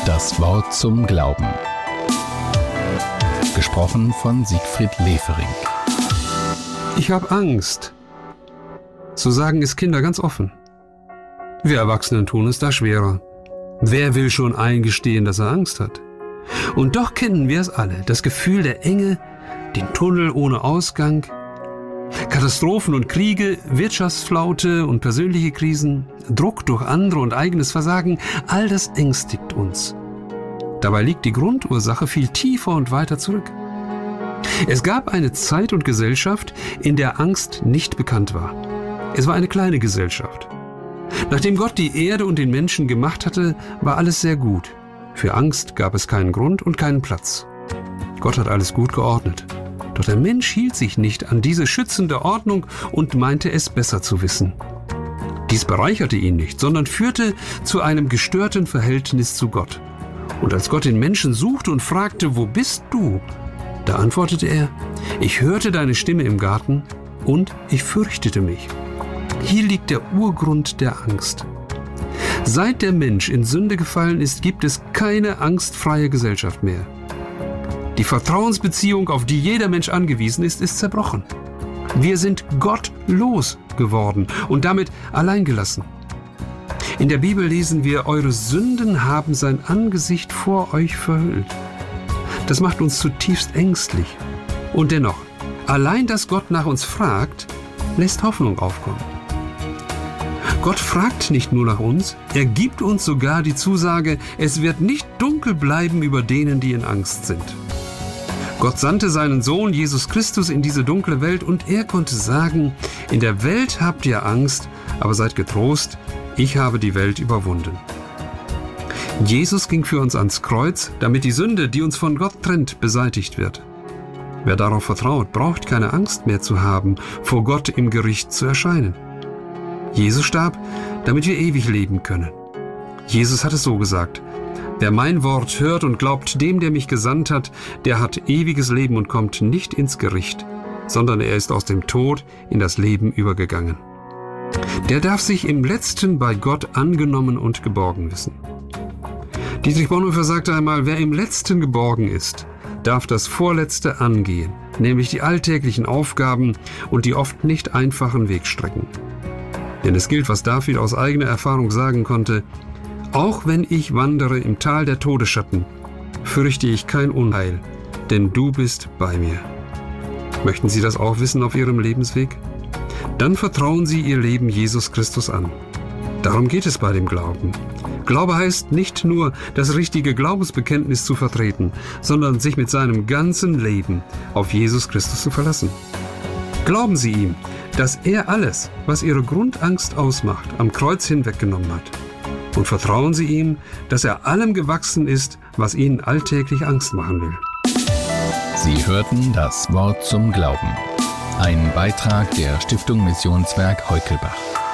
Das Wort zum Glauben. Gesprochen von Siegfried Lefering. Ich habe Angst. So sagen es Kinder ganz offen. Wir Erwachsenen tun es da schwerer. Wer will schon eingestehen, dass er Angst hat? Und doch kennen wir es alle, das Gefühl der Enge, den Tunnel ohne Ausgang, Katastrophen und Kriege, Wirtschaftsflaute und persönliche Krisen, Druck durch andere und eigenes Versagen, all das ängstigt uns. Dabei liegt die Grundursache viel tiefer und weiter zurück. Es gab eine Zeit und Gesellschaft, in der Angst nicht bekannt war. Es war eine kleine Gesellschaft. Nachdem Gott die Erde und den Menschen gemacht hatte, war alles sehr gut. Für Angst gab es keinen Grund und keinen Platz. Gott hat alles gut geordnet. Doch der Mensch hielt sich nicht an diese schützende Ordnung und meinte es besser zu wissen. Dies bereicherte ihn nicht, sondern führte zu einem gestörten Verhältnis zu Gott. Und als Gott den Menschen suchte und fragte, wo bist du? Da antwortete er, ich hörte deine Stimme im Garten und ich fürchtete mich. Hier liegt der Urgrund der Angst. Seit der Mensch in Sünde gefallen ist, gibt es keine angstfreie Gesellschaft mehr. Die Vertrauensbeziehung, auf die jeder Mensch angewiesen ist, ist zerbrochen. Wir sind gottlos geworden und damit alleingelassen. In der Bibel lesen wir, eure Sünden haben sein Angesicht vor euch verhüllt. Das macht uns zutiefst ängstlich. Und dennoch, allein, dass Gott nach uns fragt, lässt Hoffnung aufkommen. Gott fragt nicht nur nach uns, er gibt uns sogar die Zusage, es wird nicht dunkel bleiben über denen, die in Angst sind. Gott sandte seinen Sohn Jesus Christus in diese dunkle Welt und er konnte sagen, in der Welt habt ihr Angst, aber seid getrost, ich habe die Welt überwunden. Jesus ging für uns ans Kreuz, damit die Sünde, die uns von Gott trennt, beseitigt wird. Wer darauf vertraut, braucht keine Angst mehr zu haben, vor Gott im Gericht zu erscheinen. Jesus starb, damit wir ewig leben können. Jesus hat es so gesagt, wer mein Wort hört und glaubt dem, der mich gesandt hat, der hat ewiges Leben und kommt nicht ins Gericht, sondern er ist aus dem Tod in das Leben übergegangen. Der darf sich im Letzten bei Gott angenommen und geborgen wissen. Dietrich Bonhoeffer sagte einmal, wer im Letzten geborgen ist, darf das Vorletzte angehen, nämlich die alltäglichen Aufgaben und die oft nicht einfachen Wegstrecken. Denn es gilt, was David aus eigener Erfahrung sagen konnte, auch wenn ich wandere im Tal der Todesschatten, fürchte ich kein Unheil, denn du bist bei mir. Möchten Sie das auch wissen auf Ihrem Lebensweg? Dann vertrauen Sie Ihr Leben Jesus Christus an. Darum geht es bei dem Glauben. Glaube heißt nicht nur, das richtige Glaubensbekenntnis zu vertreten, sondern sich mit seinem ganzen Leben auf Jesus Christus zu verlassen. Glauben Sie ihm, dass er alles, was Ihre Grundangst ausmacht, am Kreuz hinweggenommen hat. Und vertrauen Sie ihm, dass er allem gewachsen ist, was Ihnen alltäglich Angst machen will. Sie hörten das Wort zum Glauben. Ein Beitrag der Stiftung Missionswerk Heukelbach.